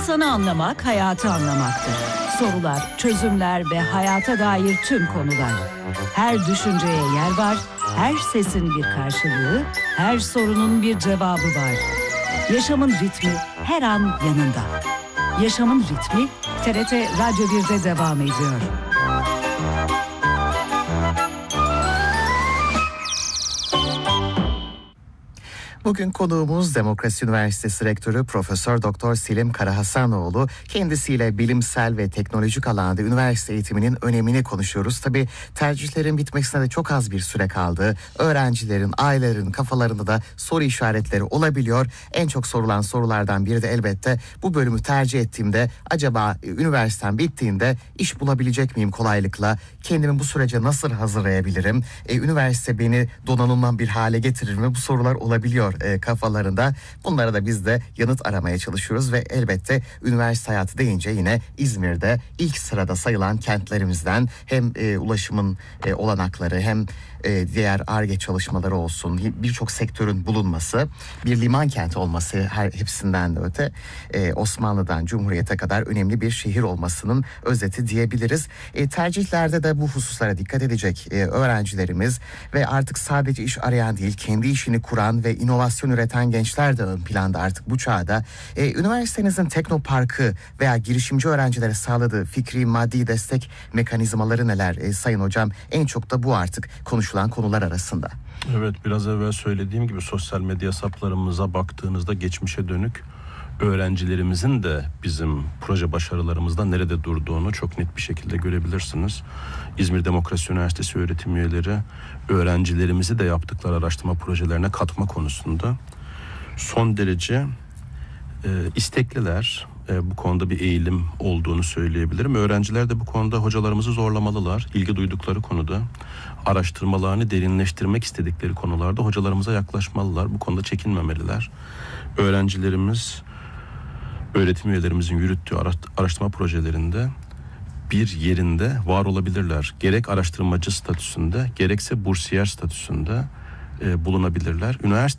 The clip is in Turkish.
İnsanı anlamak, hayatı anlamaktır. Sorular, çözümler ve hayata dair tüm konular. Her düşünceye yer var, her sesin bir karşılığı, her sorunun bir cevabı var. Yaşamın ritmi her an yanında. Yaşamın ritmi TRT Radyo 1'de devam ediyor. Bugün konuğumuz Demokrasi Üniversitesi Rektörü Profesör Doktor Selim Karahasanoğlu. Kendisiyle bilimsel ve teknolojik alanda üniversite eğitiminin önemini konuşuyoruz. Tabii tercihlerin bitmesine de çok az bir süre kaldı. Öğrencilerin, ailelerin kafalarında da soru işaretleri olabiliyor. En çok sorulan sorulardan biri de elbette bu bölümü tercih ettiğimde acaba üniversitem bittiğinde iş bulabilecek miyim kolaylıkla? Kendimi bu sürece nasıl hazırlayabilirim? Üniversite beni donanımdan bir hale getirir mi? Bu sorular olabiliyor kafalarında. Bunlara da biz de yanıt aramaya çalışıyoruz ve elbette üniversite hayatı deyince yine İzmir'de ilk sırada sayılan kentlerimizden hem ulaşımın olanakları hem diğer Ar-Ge çalışmaları olsun, birçok sektörün bulunması, bir liman kenti olması hepsinden de öte Osmanlı'dan Cumhuriyet'e kadar önemli bir şehir olmasının özeti diyebiliriz. Tercihlerde de bu hususlara dikkat edecek öğrencilerimiz ve artık sadece iş arayan değil, kendi işini kuran ve inovasyon üreten gençler de ön planda artık bu çağda. Üniversitenizin teknoparkı veya girişimci öğrencilere sağladığı fikri, maddi destek mekanizmaları neler Sayın Hocam? En çok da bu artık konuşulan konular arasında. Evet, biraz evvel söylediğim gibi sosyal medya hesaplarımıza baktığınızda geçmişe dönük öğrencilerimizin de bizim proje başarılarımızda nerede durduğunu çok net bir şekilde görebilirsiniz. İzmir Demokrasi Üniversitesi öğretim üyeleri öğrencilerimizi de yaptıkları araştırma projelerine katma konusunda son derece istekliler. Bu konuda bir eğilim olduğunu söyleyebilirim. Öğrenciler de bu konuda hocalarımızı zorlamalılar. İlgi duydukları konuda araştırmalarını derinleştirmek istedikleri konularda hocalarımıza yaklaşmalılar. Bu konuda çekinmemeliler. Öğrencilerimiz, öğretim üyelerimizin yürüttüğü araştırma projelerinde bir yerinde var olabilirler. Gerek araştırmacı statüsünde, gerekse bursiyer statüsünde bulunabilirler. Üniversite